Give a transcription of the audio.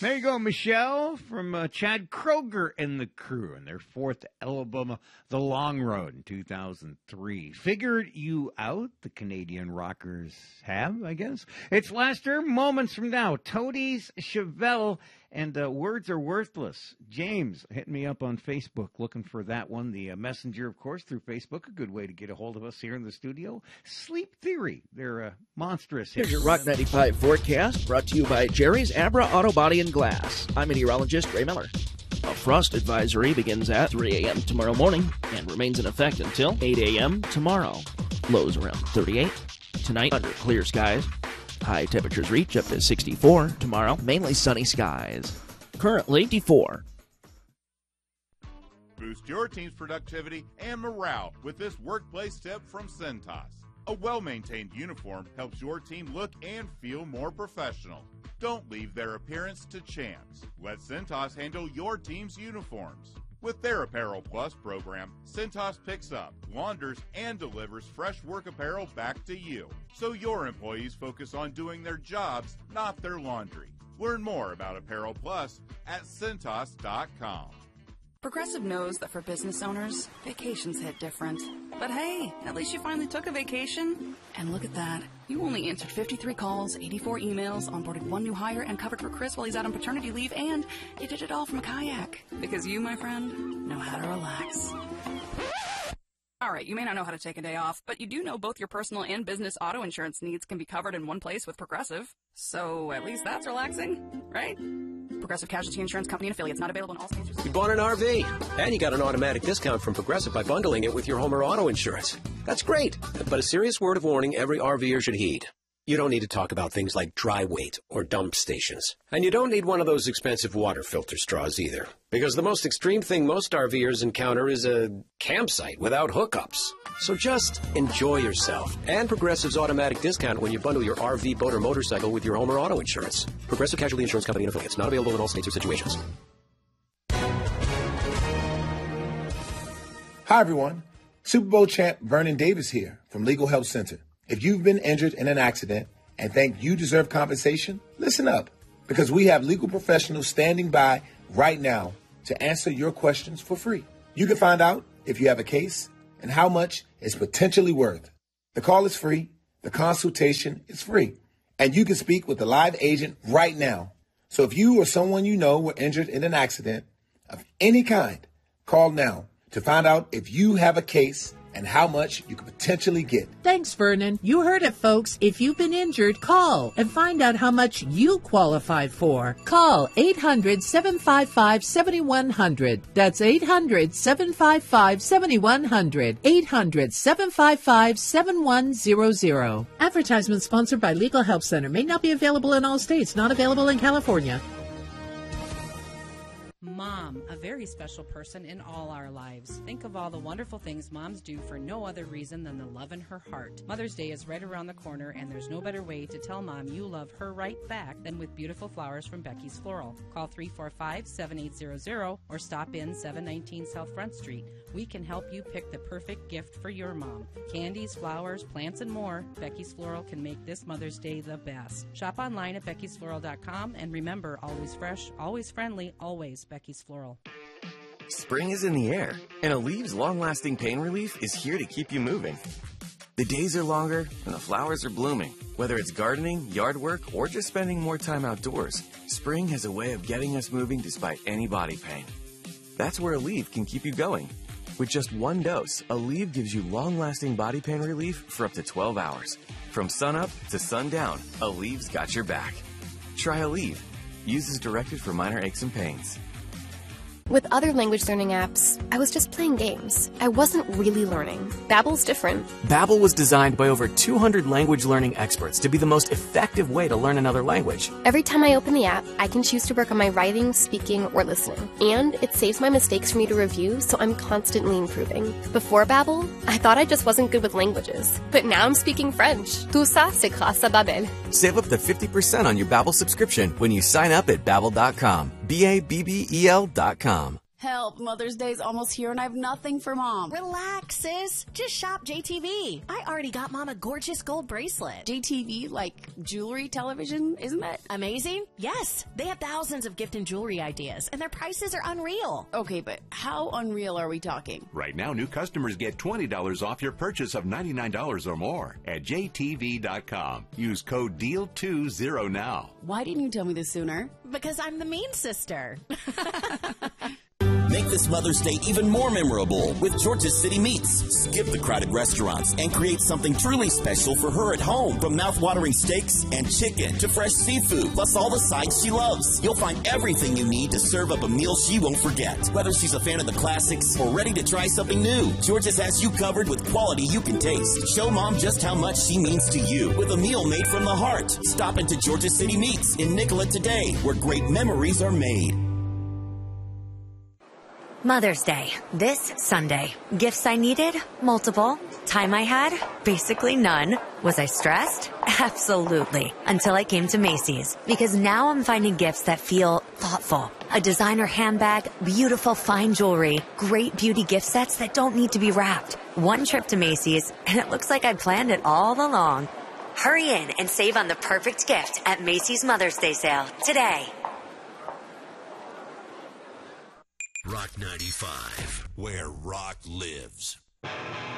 There you go, Michelle, from Chad Kroger and the crew, and their fourth album, The Long Road, in 2003. Figured You Out, the Canadian rockers have, I guess. It's Lester, moments from now. Toadies, Chevelle, and Words Are Worthless. James hit me up on Facebook looking for that one. The messenger, of course, through Facebook. A good way to get a hold of us here in the studio. Sleep Theory. They're monstrous. Here's your Rock 95 forecast, brought to you by Jerry's Abra Auto Body and Glass. I'm meteorologist Ray Miller. A frost advisory begins at 3 a.m. tomorrow morning and remains in effect until 8 a.m. tomorrow. Lows around 38. Tonight, under clear skies. High temperatures reach up to 64. Tomorrow, mainly sunny skies. Currently, 54. Boost your team's productivity and morale with this workplace tip from Cintas. A well-maintained uniform helps your team look and feel more professional. Don't leave their appearance to chance. Let Cintas handle your team's uniforms. With their Apparel Plus program, Cintas picks up, launders, and delivers fresh work apparel back to you, so your employees focus on doing their jobs, not their laundry. Learn more about Apparel Plus at Cintas.com. Progressive knows that for business owners, vacations hit different. But hey, at least you finally took a vacation. And look at that. You only answered 53 calls, 84 emails, onboarded one new hire, and covered for Chris while he's out on paternity leave, and you did it all from a kayak. Because you, my friend, know how to relax. All right, you may not know how to take a day off, but you do know both your personal and business auto insurance needs can be covered in one place with Progressive. So at least that's relaxing, right? Progressive Casualty Insurance Company and affiliates, not available in all states. You bought an RV, and you got an automatic discount from Progressive by bundling it with your home or auto insurance. That's great, but a serious word of warning every RVer should heed. You don't need to talk about things like dry weight or dump stations. And you don't need one of those expensive water filter straws either. Because the most extreme thing most RVers encounter is a campsite without hookups. So just enjoy yourself. And Progressive's automatic discount when you bundle your RV, boat, or motorcycle with your home or auto insurance. Progressive Casualty Insurance Company and affiliates. Not available in all states or situations. Hi, everyone. Super Bowl champ Vernon Davis here from Legal Help Center. If you've been injured in an accident and think you deserve compensation, listen up, because we have legal professionals standing by right now to answer your questions for free. You can find out if you have a case and how much it's potentially worth. The call is free, the consultation is free, and you can speak with a live agent right now. So if you or someone you know were injured in an accident of any kind, call now to find out if you have a case and how much you could potentially get. Thanks, Vernon. You heard it, folks. If you've been injured, call and find out how much you qualify for. Call 800-755-7100. That's 800-755-7100. 800-755-7100. Advertisement sponsored by Legal Help Center. May not be available in all states. Not available in California. Mom, a very special person in all our lives. Think of all the wonderful things moms do for no other reason than the love in her heart. Mother's Day is right around the corner, and there's no better way to tell Mom you love her right back than with beautiful flowers from Becky's Floral. Call 345-7800 or stop in 719 South Front Street. We can help you pick the perfect gift for your mom. Candies, flowers, plants, and more. Becky's Floral can make this Mother's Day the best. Shop online at beckysfloral.com, and remember, always fresh, always friendly, always Becky's Floral. Spring is in the air, and Aleve's long-lasting pain relief is here to keep you moving. The days are longer, and the flowers are blooming. Whether it's gardening, yard work, or just spending more time outdoors, spring has a way of getting us moving despite any body pain. That's where Aleve can keep you going. With just one dose, Aleve gives you long-lasting body pain relief for up to 12 hours. From sunup to sundown, Aleve's got your back. Try Aleve. Use as directed for minor aches and pains. With other language learning apps, I was just playing games. I wasn't really learning. Babbel's different. Babbel was designed by over 200 language learning experts to be the most effective way to learn another language. Every time I open the app, I can choose to work on my writing, speaking, or listening. And it saves my mistakes for me to review, so I'm constantly improving. Before Babbel, I thought I just wasn't good with languages. But now I'm speaking French. Tout ça, c'est grâce à Babbel. Save up to 50% on your Babbel subscription when you sign up at Babbel.com. Babbel.com. Help, Mother's Day's almost here and I have nothing for Mom. Relax, sis. Just shop JTV. I already got Mom a gorgeous gold bracelet. JTV, like jewelry, television, isn't that amazing? Yes. They have thousands of gift and jewelry ideas, and their prices are unreal. Okay, but how unreal are we talking? Right now, new customers get $20 off your purchase of $99 or more at JTV.com. Use code DEAL20 now. Why didn't you tell me this sooner? Because I'm the mean sister. Make this Mother's Day even more memorable with George's City Meats. Skip the crowded restaurants and create something truly special for her at home. From mouth-watering steaks and chicken to fresh seafood, plus all the sides she loves. You'll find everything you need to serve up a meal she won't forget. Whether she's a fan of the classics or ready to try something new, George's has you covered with quality you can taste. Show Mom just how much she means to you with a meal made from the heart. Stop into George's City Meats in Nicollet today, where great memories are made. Mother's Day, this Sunday. Gifts I needed? Multiple. Time I had? Basically none. Was I stressed? Absolutely. Until I came to Macy's. Because now I'm finding gifts that feel thoughtful. A designer handbag, beautiful fine jewelry, great beauty gift sets that don't need to be wrapped. One trip to Macy's, and it looks like I planned it all along. Hurry in and save on the perfect gift at Macy's Mother's Day sale today. Rock 95, where rock lives.